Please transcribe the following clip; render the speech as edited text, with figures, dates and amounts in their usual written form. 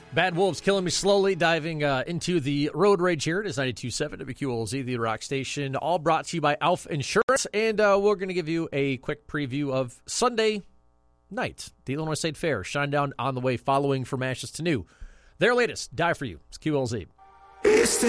Bad Wolves Killing Me Slowly, diving into the road rage here. It is 92.7 WQLZ, the rock station. All brought to you by Alf Insurance. And we're going to give you a quick preview of Sunday night. The Illinois State Fair, Shinedown on the way, following from ashes to new. Their latest, Die For You. It's QLZ.